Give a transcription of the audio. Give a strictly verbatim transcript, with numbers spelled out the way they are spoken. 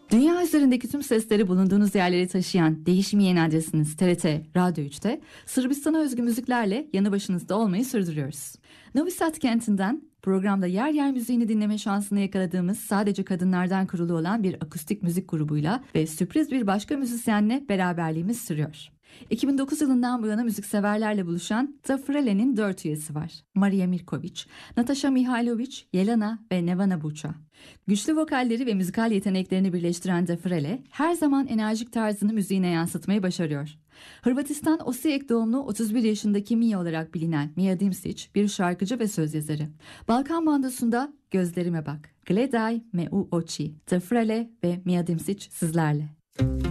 Dünya üzerindeki tüm sesleri bulunduğunuz yerlere taşıyan değişmeyen adresiniz T R T Radyo üçte Sırbistan'a özgü müziklerle yanı başınızda olmayı sürdürüyoruz. Novi Sad kentinden programda yer yer müziğini dinleme şansını yakaladığımız sadece kadınlardan kurulu olan bir akustik müzik grubuyla ve sürpriz bir başka müzisyenle beraberliğimiz sürüyor. iki bin dokuz yılından bu yana müzikseverlerle buluşan The Frele'nin dört üyesi var. Maria Mirkovic, Natasha Mihailovic, Yelena ve Nevana Bucha. Güçlü vokalleri ve müzikal yeteneklerini birleştiren The Frele, her zaman enerjik tarzını müziğine yansıtmayı başarıyor. Hırvatistan Osijek doğumlu otuz bir yaşındaki Mia olarak bilinen Mia Dimsic bir şarkıcı ve söz yazarı. Balkan bandosunda Gözlerime Bak, Gledaj me u oči, The Frele ve Mia Dimsic sizlerle.